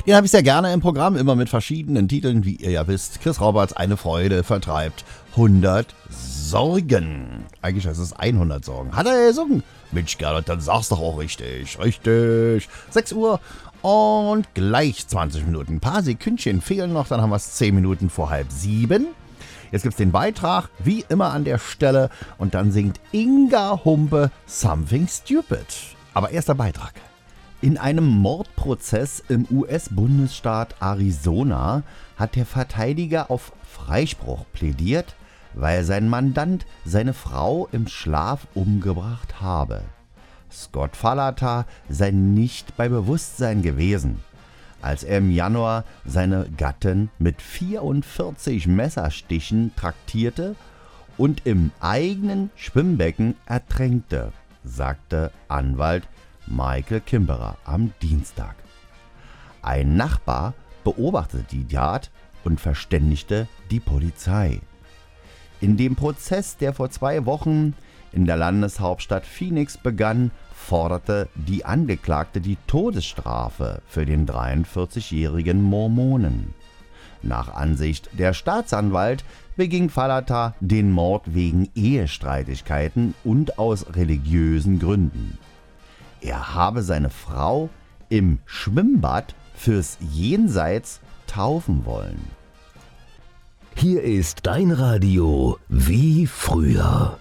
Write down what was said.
Den habe ich sehr gerne im Programm, immer mit verschiedenen Titeln, wie ihr ja wisst. Chris Roberts, Eine Freude vertreibt 100 Sorgen. Eigentlich heißt es 100 Sorgen. Hat er gesungen? Mensch, Gernot, dann sag's doch auch richtig. Richtig. 6 Uhr und gleich 20 Minuten. Ein paar Sekündchen fehlen noch, dann haben wir es 10 Minuten vor 6:30. Jetzt gibt's den Beitrag, wie immer an der Stelle. Und dann singt Inga Humpe Something Stupid. Aber erst der Beitrag. In einem Mordprozess im US-Bundesstaat Arizona hat der Verteidiger auf Freispruch plädiert, weil sein Mandant seine Frau im Schlaf umgebracht habe. Scott Fallata sei nicht bei Bewusstsein gewesen, als er im Januar seine Gattin mit 44 Messerstichen traktierte und im eigenen Schwimmbecken ertränkte, sagte Anwalt Michael Kimberer am Dienstag. Ein Nachbar beobachtete die Tat und verständigte die Polizei. In dem Prozess, der vor 2 Wochen in der Landeshauptstadt Phoenix begann, forderte die Angeklagte die Todesstrafe für den 43-jährigen Mormonen. Nach Ansicht der Staatsanwalt beging Fallata den Mord wegen Ehestreitigkeiten und aus religiösen Gründen. Er habe seine Frau im Schwimmbad fürs Jenseits taufen wollen. Hier ist dein Radio wie früher.